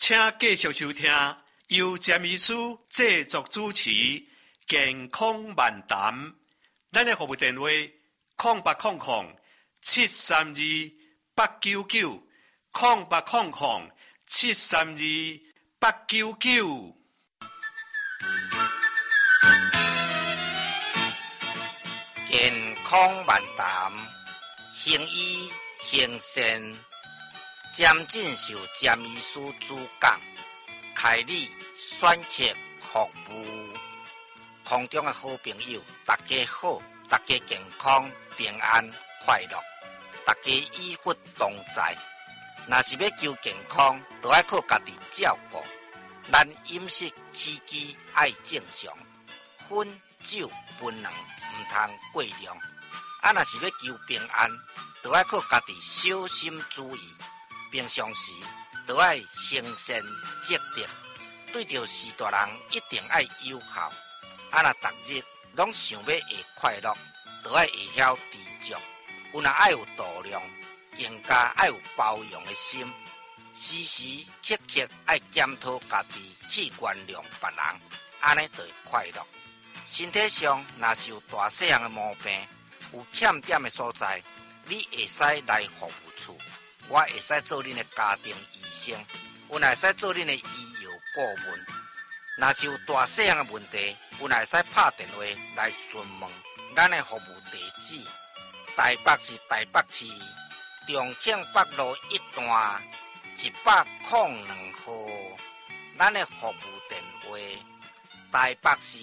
请继续收听由詹医师制作主持健康漫谈。咱的服务电话0800-732-899，0800-732-899。 健康漫谈，行医行善，詹进受詹医师主讲，开立选客服务。空中的好朋友，大家好，大家健康平安快乐，大家医福同在。若是要求健康，就要靠家己照顾。咱饮食起居爱正常，烟酒槟榔唔通过量。若是要求平安，就要靠家己小心注意。平常时就要行善积德，对着事大人一定要友好。若逐日拢想要会快乐，就要会晓知足。有若爱有度量，更加爱有包容的心。时时刻刻爱检讨家己，去原谅别人，安尼就会快乐。身体上若是有大细项的毛病，有欠点的所在，你会使来服务处，我会使做恁的家庭医生，有会使做恁的医药顾问。若是有大细项的问题，有会使拍电话来询问。咱的服务地址：台北市台北市重庆北路1段102号。咱的服务电话：台北市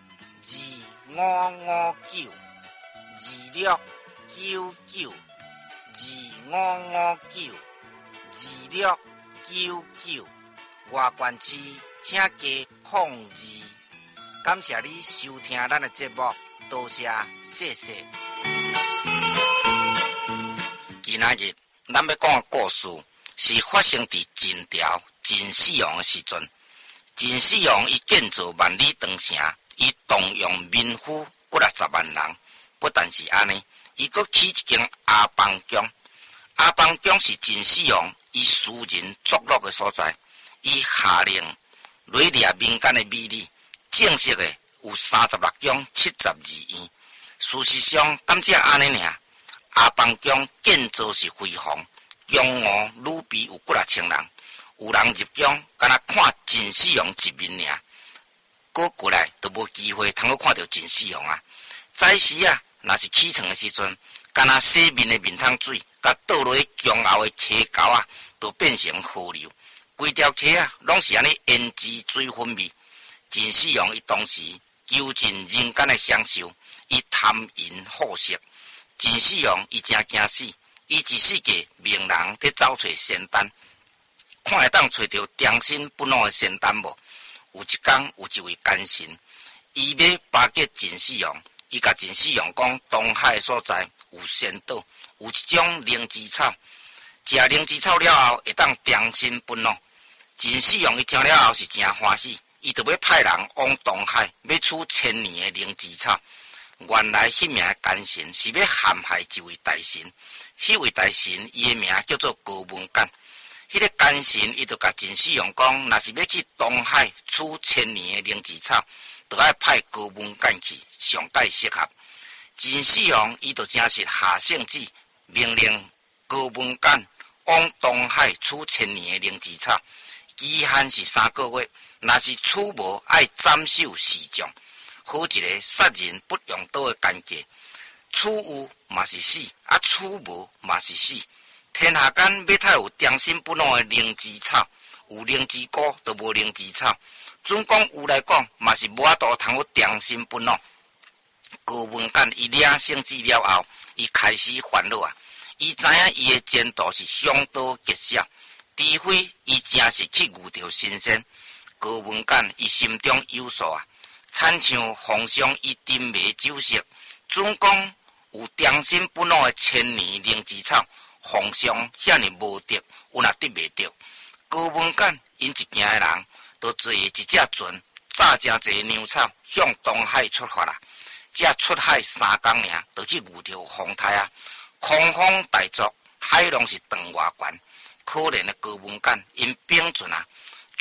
2559259925592699，外县市请加02。感谢你收听咱的节目，多谢，谢谢。今仔日咱要讲的故事是发生伫晋朝秦始皇的时阵。秦始皇伊建造万里长城，伊动用民夫60万人，不但是安尼，伊阁起一间阿房宫。阿房宫是秦始皇伊私人作乐的所在，伊下令累掠民间的美女，正式的有36宫72院。事实上，敢只安尼尔，阿房宫建造是辉煌，宫娥女婢有几啊千人。有人入宫，敢若看秦始皇一面尔，过过来都无机会通去看到秦始皇啊。早时啊，若是起床的时阵，敢若洗面的面汤水，甲倒落去宫后的溪沟啊，都变成河流。规条溪啊，拢是安尼胭脂水分味。秦始皇伊当时究尽人间的享受，伊贪淫好色。秦始皇伊真惊死，伊一世界名人伫找找仙丹。看会当找到良心不老的仙丹无？有一天，有一位奸臣，伊要巴结秦始皇，伊甲秦始皇讲，东海所在有仙岛，有一种灵芝草，食灵芝草了后会当良心不老。秦始皇伊听了后是真欢喜，伊就要派人往东海要取1000年的灵芝草。原来迄名奸臣是要陷害一位大神，迄位大神伊的名叫做高文干。迄个奸臣伊就甲秦始皇讲，若是要去东海取1000年的灵芝草，就要派高文干去，上盖适合。秦始皇伊就真是下圣旨，命令高文干往东海取1000年的灵芝草，期限是3个月，若是取无爱斩首示众。好一个杀人不用刀的奸计，取有嘛是死，取无嘛是死。天下间要太有良心不老的灵芝草，有灵芝果都无灵芝草。准讲有来讲，嘛是无法度通有良心不老。高文干伊领圣旨了后，伊开始烦恼啊！伊知影伊的前途是相当吉少，除非伊真是去遇到神仙。高文干伊心中有数啊，亲像皇上伊珍迷酒色，准讲有良心不老的1000年灵芝草。皇上遐尼无得，有若得袂着。高文干因一行的人，都坐一只船，炸真侪粮草，向东海出发啦。只出海3天尔，就去遇到风台啊，狂风大作，海浪是长外悬。可怜的高文干因兵船啊，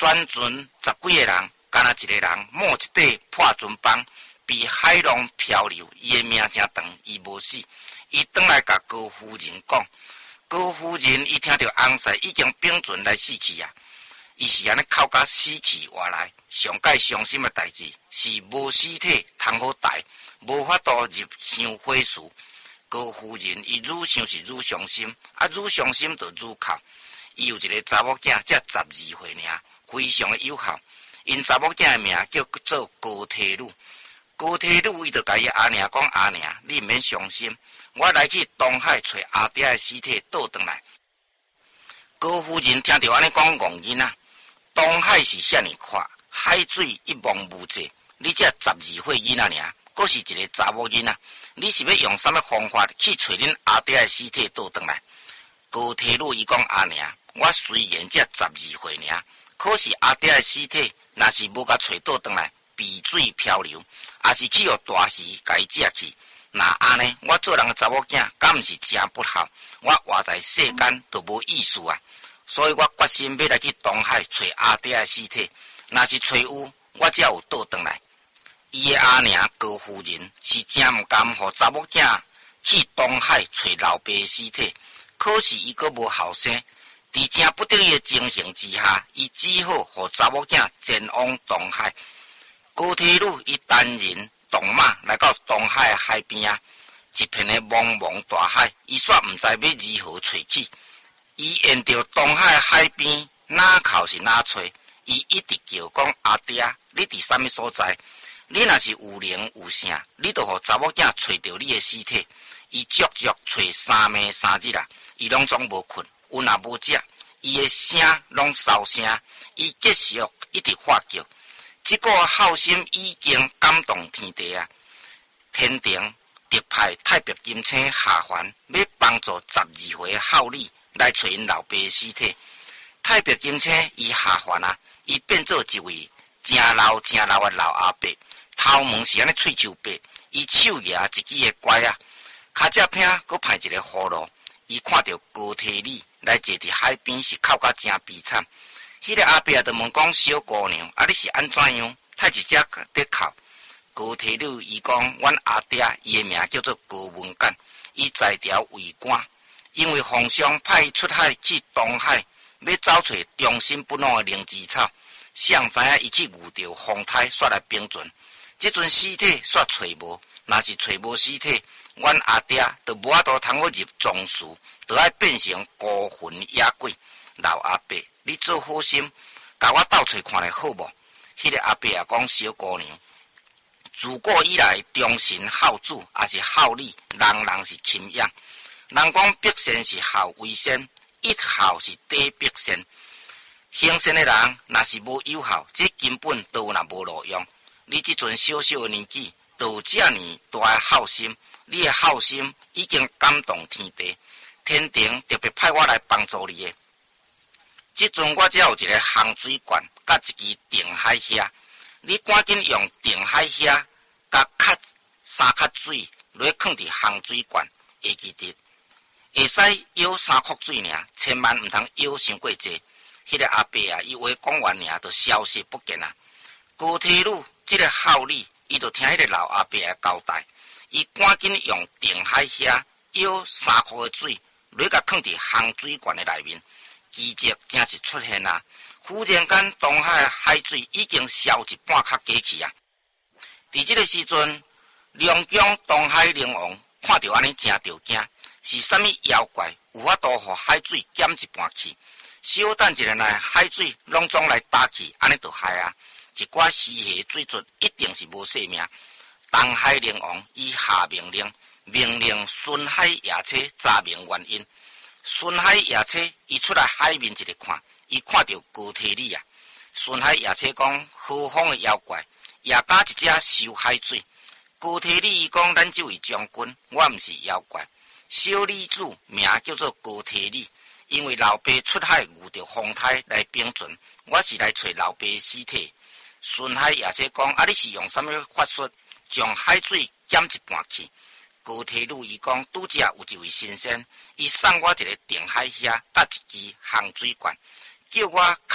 全船10几个人，干那一个人摸一块破船帮，被海浪漂流，伊的命真长，伊无死。伊转来甲高夫人讲，高夫人伊听到翁婿已经并船来死去啊，伊是安尼哭甲死去活来。上界伤心的代志是无尸体通好带，无法度入香火寺。高夫人伊愈想是愈伤心，愈伤心就愈哭。伊有一个查某囝，才12岁尔，非常的有孝。因查某囝的名叫做高梯女。高梯女伊就甲伊阿娘讲：阿娘，你毋免伤心，我来去东海找阿爹的尸体倒转来。高夫人听到安尼讲，戆囡仔，东海是遐尼宽，海水一望无际，你这12岁囡仔尔，阁是一个查某囡仔，你是要用什么方法去找恁阿爹的尸体倒转来？高梯女伊讲：阿娘，我虽然才12岁尔，可是阿爹的尸体若是无甲找倒转来，被水漂流，也是去互大鱼甲伊食去。那安尼，我做人的查某囝，敢毋是真不孝？我活在世间都无意思啊！所以我决心要来去东海找阿爹的尸体。若是找有，我才有倒转来。伊的阿娘高夫人是真毋甘，互查某囝去东海找老爸的尸体。可是伊阁无后生，伫真不得已的情形之下，伊只好互查某囝前往东海。高梯女伊单人动马来到东海的海边啊，一片的茫茫大海，伊煞毋知要如何找去。伊沿着东海的海边，哪靠是哪找，伊一直叫讲：阿爹，你伫啥物所在？你若是有灵有啥，你就互查某囝找到你的尸体。伊足足找3暝3日啊！伊拢总无困，有若无食，伊的声拢烧声，伊继续一直发叫。这个孝心已经感动天地啊！天庭特派太白金星下凡，要帮助12岁的孝女来找因老爸的尸体。太白金星伊下凡啊，伊变做一位真老的老阿伯，头毛是安尼喙鬚白，伊手拿一支的拐啊，脚只偏佫派一个葫芦。伊看到高梯女来坐伫海边，是哭甲真悲惨。迄个阿伯就问讲：小姑娘，你是安怎样？太一只在哭。高梯女伊讲：阮阿爹伊的名叫做高文干，伊在朝为官，因为皇上派伊出海去东海，要找找忠心不老的灵芝草。谁知影伊去遇到风台，煞来冰船。这阵尸体煞找无，若是找无尸体，阮阿爹就无法度通好入宗祠，就要变成孤魂野鬼。老阿伯，你做好心，甲我斗找看来好无？迄个阿伯也讲：小姑娘，自古以来，忠臣孝子也是孝女，人是钦仰。人讲必先是孝为先，一孝是第必先。行善的人若是无有孝，这根本都若无路用。你这阵小小的年纪，都有这样大的孝心，你的孝心已经感动天地，天庭特别派我来帮助你的。这阵我只有一个烘水管，甲一支定海虾，你赶紧用定海虾，甲咳3咳水，落放伫烘水管，会记得，会使舀3壳水尔，千万毋通舀伤过济。迄个阿伯啊，伊话讲完尔，就消失不见啊。高梯女这个孝女，伊就听迄个老阿伯的交代，伊赶紧用定海虾舀3壳的水，落甲放伫烘水管的内面。奇迹真是出现啊！忽然间，东海的海水已经消一半较过去啊！伫这个时阵，龙江东海灵王看到安尼真着惊，是啥物妖怪有法度互海水减一半去？小等一下来，海水拢总来打去，安尼就害啊！一寡鱼虾水族一定是无性命。东海灵王伊下命令，命令巡海夜车查明原因。巡海夜车伊出来海面一个看，伊看到高梯女啊。巡海夜车讲：何方的妖怪，也加一只收海水。高梯女伊讲：咱这位将军，我毋是妖怪，小女子名叫做高梯女。因为老爸出海遇到风台来冰船，我是来找老爸的尸体。巡海夜车讲：你是用什么法术将海水减一半去？高梯女伊讲：拄则有一位先生，伊送我一个定海虾，甲一支烘水管，叫我较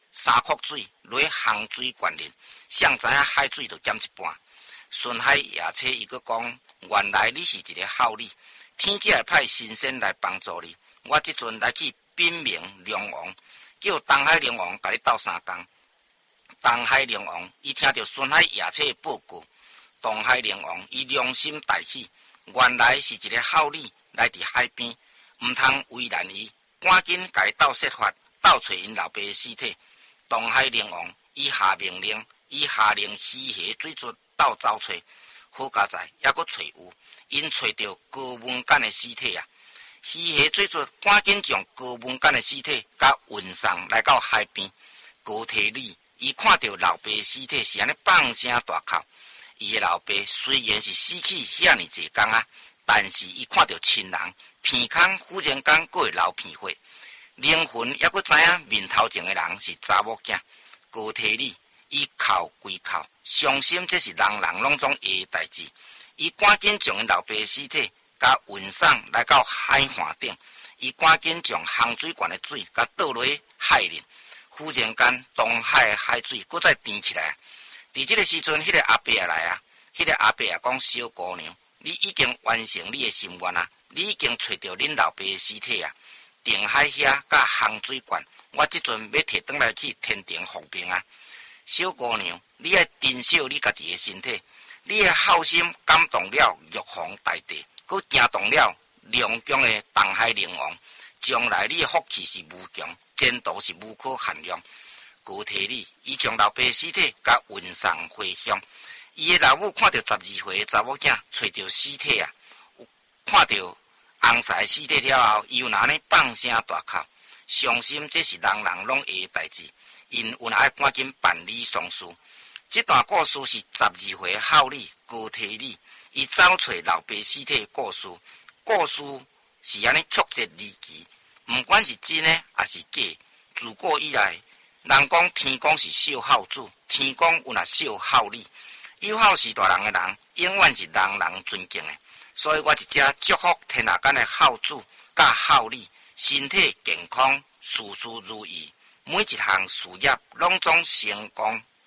3块水落洪水灌入，谁知影海水就减一半。顺海夜车伊佫讲，原来你是一个好女，天只会派神仙来帮助你。我即阵来去禀明龙王，叫东海龙王甲你斗3工。东海龙王伊听到顺海夜车的报告，东海龙王伊良心大喜，原来是一个好女来伫海边，毋通为难伊，赶紧甲伊斗设法，斗找因老爸的尸体。东海龙王伊下命令，下令西河水族斗找找，好佳在还佫找有，因找到高文干的尸体啊！西河水族赶紧将高文干的尸体甲运送来到海边。高体里伊看到老爸的尸体是安尼放声大哭，伊的老爸虽然是死去遐尼济工啊，但是伊看到亲人鼻孔忽然间佫会流鼻血，灵魂还佫知影面头前的人是查某囝。高体里伊哭归哭，伤心这是人人拢总会的代志。伊赶紧将因老爸的尸体甲运送来到海岸顶，伊赶紧将洪水管的水甲倒落海里。忽然间，东海的海水搁再甜起来。伫这个时阵，迄个阿伯也来啊，迄个阿伯也讲：小姑娘，你已经完成你的心愿啊，你已经找到恁老爸的尸体啊。定海遐甲洪水管，我即阵要摕转来去天庭复命啊。小姑娘，你要珍惜你家己的身体，你的好心感动了玉皇大帝，佮惊动了龙宫的东海龙王。将来你的福气是无穷，前途是无可限量。高体里，伊将老爸尸体甲运送回乡。伊的老母看到12岁的查某囝找到尸体啊，看到红色尸体了后，伊又安尼放声大哭，伤心这是人人拢会的代志。因有爱赶紧办理丧事。这段故事是12岁的好女高体里，伊找找老爸尸体的故事。故事是安尼曲折离奇，毋管是真的还是假，自古以来，人讲天公是孝孝子，天公有若孝孝女，有孝是大人的人，永远是人人尊敬的。所以我一只祝福天下间的孝子甲孝女，身体健康，事事如意，每一项事业拢总成功